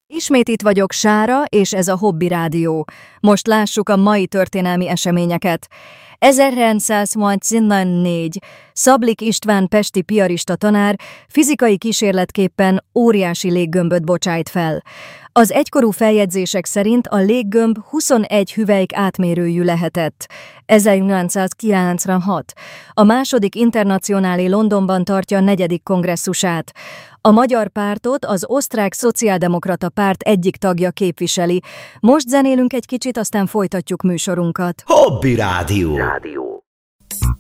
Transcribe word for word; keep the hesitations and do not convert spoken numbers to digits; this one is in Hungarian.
Ismét itt vagyok, Sára, és ez a Hobby Rádió. Most lássuk a mai történelmi eseményeket. ezerkilencszáznyolcvannégy. Szablik István pesti piarista tanár fizikai kísérletképpen óriási léggömböt bocsájt fel. Az egykorú feljegyzések szerint a léggömb huszonegy hüvelyk átmérőjű lehetett. ezerkilencszázkilencvenhat. A második internacionálé Londonban tartja a negyedik kongresszusát. A Magyar Pártot az Osztrák Szociáldemokrata Párt egyik tagja képviseli. Most zenélünk egy kicsit, aztán folytatjuk műsorunkat. Hobby Rádió. Rádió.